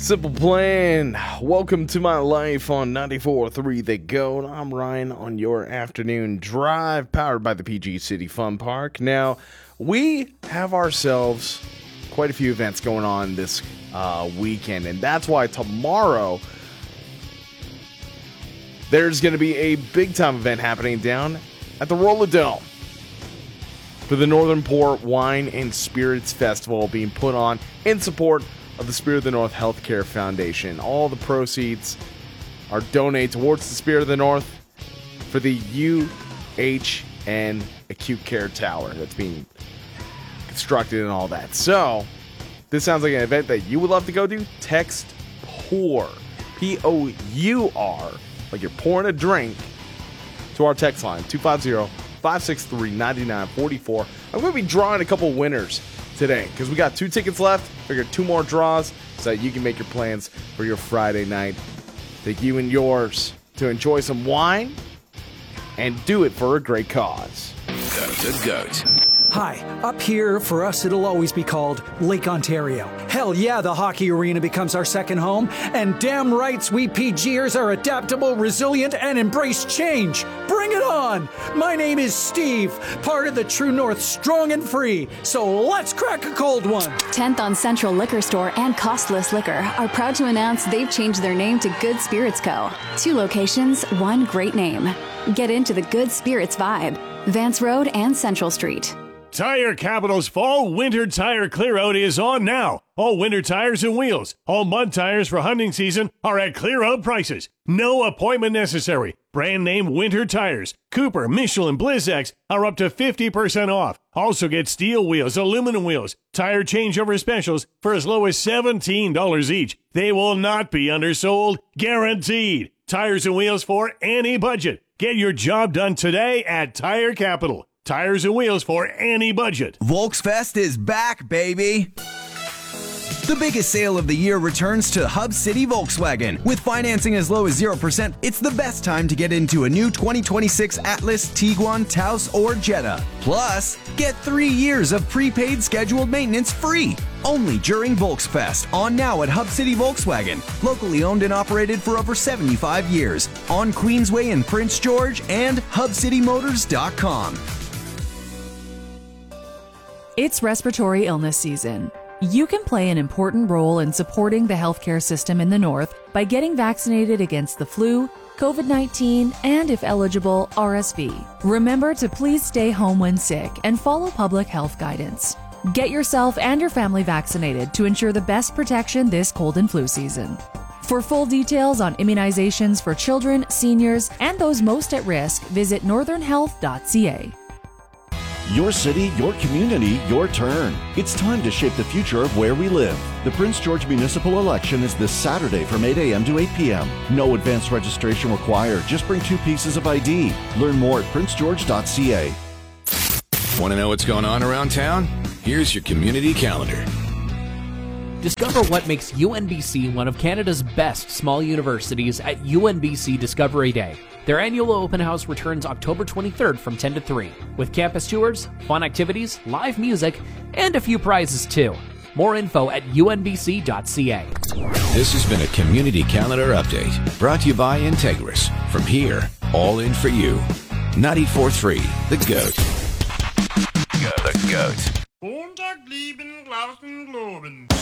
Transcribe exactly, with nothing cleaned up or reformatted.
Simple Plan. Welcome to my life on ninety-four point three The Goat. I'm Ryan on your afternoon drive, powered by the P G City Fun Park. Now, we have ourselves quite a few events going on this uh, weekend, and that's why tomorrow there's going to be a big-time event happening down at the Roller Dome for the Northern Port Wine and Spirits Festival being put on in support of the Spirit of the North Healthcare Foundation. All the proceeds are donated towards the Spirit of the North for the U H N Acute Care Tower that's being constructed and all that. So, this sounds like an event that you would love to go to. Text POUR, P O U R, like you're pouring a drink, to our text line, two five zero, five six three, nine nine four four. I'm going to be drawing a couple winners today because we got two tickets left. Figured two more draws so that you can make your plans for your Friday night. Take you and yours to enjoy some wine and do it for a great cause. The Goat. Hi, up here, for us, it'll always be called Lake Ontario. Hell yeah, the hockey arena becomes our second home, and damn rights we PGers are adaptable, resilient, and embrace change. Bring it on! My name is Steve, part of the True North Strong and Free, so let's crack a cold one. tenth on Central Liquor Store and Costless Liquor are proud to announce they've changed their name to Good Spirits Co. Two locations, one great name. Get into the Good Spirits vibe. Vance Road and Central Street. Tire Capital's Fall Winter Tire Clear-Out is on now. All winter tires and wheels, all mud tires for hunting season are at clear-out prices. No appointment necessary. Brand name winter tires, Cooper, Michelin, Blizzx are up to fifty percent off. Also get steel wheels, aluminum wheels, tire changeover specials for as low as seventeen dollars each. They will not be undersold, guaranteed. Tires and wheels for any budget. Get your job done today at Tire Capital. Tires and wheels for any budget. Volksfest is back, baby. The biggest sale of the year returns to Hub City Volkswagen. With financing as low as zero percent, it's the best time to get into a new twenty twenty-six Atlas, Tiguan, Taos, or Jetta. Plus, get three years of prepaid scheduled maintenance free. Only during Volksfest. On now at Hub City Volkswagen. Locally owned and operated for over seventy-five years. On Queensway in Prince George and hub city motors dot com. It's respiratory illness season. You can play an important role in supporting the healthcare system in the North by getting vaccinated against the flu, COVID nineteen, and if eligible, R S V. Remember to please stay home when sick and follow public health guidance. Get yourself and your family vaccinated to ensure the best protection this cold and flu season. For full details on immunizations for children, seniors, and those most at risk, visit northern health dot c a. Your city, your community, your turn. It's time to shape the future of where we live. The Prince George Municipal Election is this Saturday from eight a.m. to eight p.m. No advance registration required. Just bring two pieces of I D. Learn more at prince george dot c a. Want to know what's going on around town? Here's your community calendar. Discover what makes U N B C one of Canada's best small universities at U N B C Discovery Day. Their annual open house returns October twenty-third from ten to three, with campus tours, fun activities, live music, and a few prizes too. More info at u n b c dot c a. This has been a community calendar update brought to you by Integris. From here, all in for you. ninety-four point three The Goat. The Goat.